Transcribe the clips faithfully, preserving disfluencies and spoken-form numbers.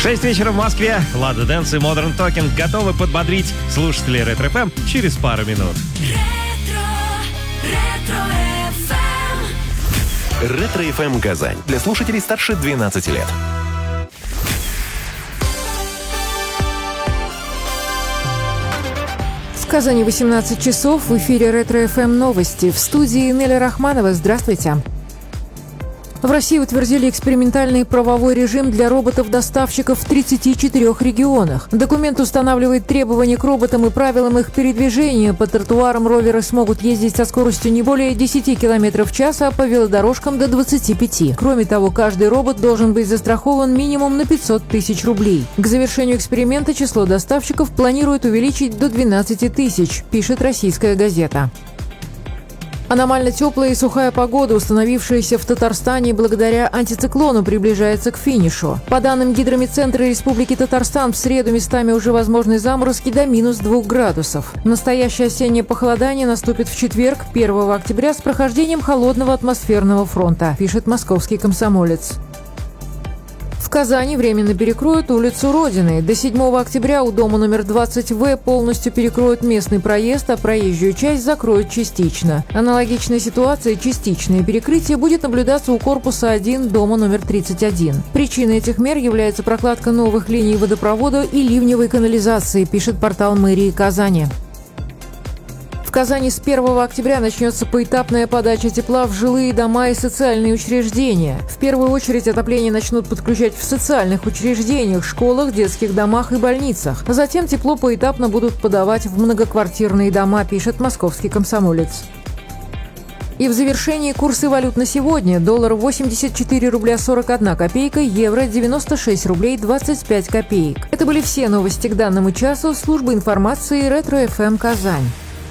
шесть вечера в Москве. Лада Дэнс и Modern Talking готовы подбодрить слушателей Ретро эф эм через пару минут. Ретро эф эм Казань. Для слушателей старше двенадцати лет. В Казани восемнадцать часов. В эфире Ретро эф эм новости. В студии Неля Рахманова. Здравствуйте. В России утвердили экспериментальный правовой режим для роботов-доставщиков в тридцати четырёх регионах. Документ устанавливает требования к роботам и правилам их передвижения. По тротуарам роверы смогут ездить со скоростью не более десяти километров в час, а по велодорожкам до двадцати пяти. Кроме того, каждый робот должен быть застрахован минимум на пятьсот тысяч рублей. К завершению эксперимента число доставщиков планируют увеличить до двенадцати тысяч, пишет «Российская газета». Аномально теплая и сухая погода, установившаяся в Татарстане благодаря антициклону, приближается к финишу. По данным Гидромедцентра Республики Татарстан, в среду местами уже возможны заморозки до минус двух градусов. Настоящее осеннее похолодание наступит в четверг, первого октября, с прохождением холодного атмосферного фронта, пишет «Московский комсомолец». В Казани временно перекроют улицу Родины. До седьмого октября у дома номер двадцать В полностью перекроют местный проезд, а проезжую часть закроют частично. Аналогичная ситуация, частичное перекрытие, будет наблюдаться у корпуса один дома номер тридцать один. Причиной этих мер является прокладка новых линий водопровода и ливневой канализации, пишет портал мэрии Казани. В Казани с первого октября начнется поэтапная подача тепла в жилые дома и социальные учреждения. В первую очередь отопление начнут подключать в социальных учреждениях, школах, детских домах и больницах. Затем тепло поэтапно будут подавать в многоквартирные дома, пишет «Московский комсомолец». И в завершении курсы валют на сегодня. Доллар восемьдесят четыре рубля сорок одна копейка, евро девяносто шесть рублей двадцать пять копеек. Это были все новости к данному часу. Служба информации Ретро эф эм Казань.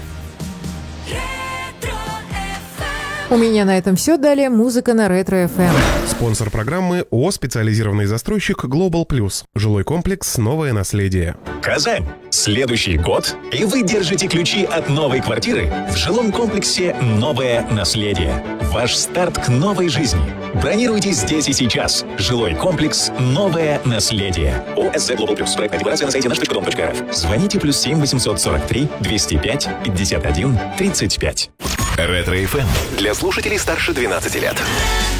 У меня на этом все. Далее музыка на Ретро эф эм. Спонсор программы ООО «Специализированный застройщик Global Plus». Жилой комплекс «Новое наследие». Казань. Следующий год, и вы держите ключи от новой квартиры в жилом комплексе «Новое наследие». Ваш старт к новой жизни. Бронируйте здесь и сейчас. Жилой комплекс «Новое наследие». ОСЗ Global Plus. Проект декларация на сайте наш точка дом точка эр эф. Звоните плюс семь восемьсот сорок три двести пять пятьдесят один тридцать пять. Ретро эф эм для слушателей старше двенадцати лет.